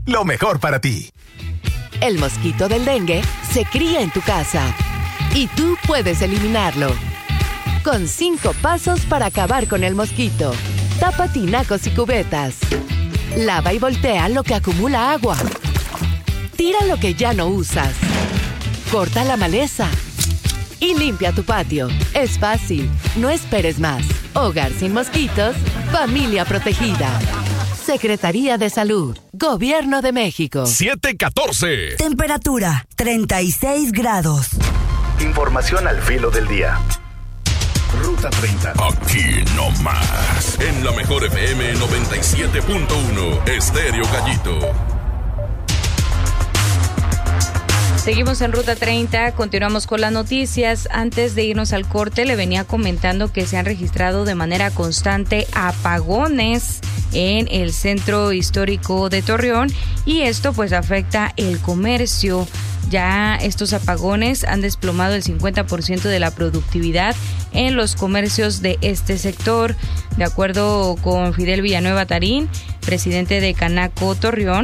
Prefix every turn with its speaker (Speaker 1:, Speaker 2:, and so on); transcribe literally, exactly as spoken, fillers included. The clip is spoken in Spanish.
Speaker 1: lo mejor para ti.
Speaker 2: El mosquito del dengue se cría en tu casa y tú puedes eliminarlo. Con cinco pasos para acabar con el mosquito. Tapa tinacos y cubetas. Lava y voltea lo que acumula agua. Tira lo que ya no usas. Corta la maleza. Y limpia tu patio. Es fácil. No esperes más. Hogar sin mosquitos. Familia protegida. Secretaría de Salud. Gobierno de México.
Speaker 3: siete catorce.
Speaker 4: Temperatura treinta y seis grados.
Speaker 1: Información al filo del día. Ruta treinta.
Speaker 3: Aquí no más. En la mejor F M noventa y siete punto uno. Estéreo Gallito.
Speaker 5: Seguimos en Ruta treinta, continuamos con las noticias. Antes de irnos al corte, le venía comentando que se han registrado de manera constante apagones en el centro histórico de Torreón y esto pues afecta el comercio. Ya estos apagones han desplomado el cincuenta por ciento de la productividad en los comercios de este sector. De acuerdo con Fidel Villanueva Tarín, presidente de Canaco Torreón,